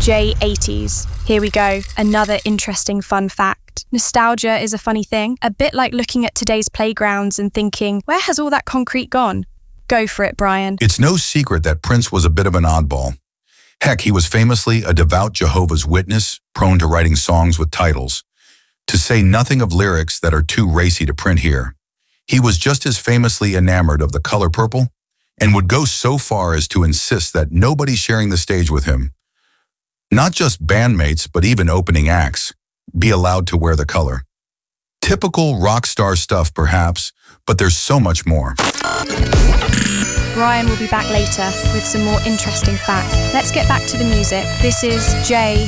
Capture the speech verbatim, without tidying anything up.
J eighties. Here we go, another interesting fun fact. Nostalgia is a funny thing, a bit like looking at today's playgrounds and thinking, where has all that concrete gone? Go for it, Brian. It's no secret that Prince was a bit of an oddball. Heck, he was famously a devout Jehovah's Witness, prone to writing songs with titles. To say nothing of lyrics that are too racy to print here. He was just as famously enamored of the color purple, and would go so far as to insist that nobody sharing the stage with him, not just bandmates but even opening acts, be allowed to wear the color. Typical rock star stuff perhaps, but there's so much more. Brian will be back later with some more interesting facts. Let's get back to the music. This is Jay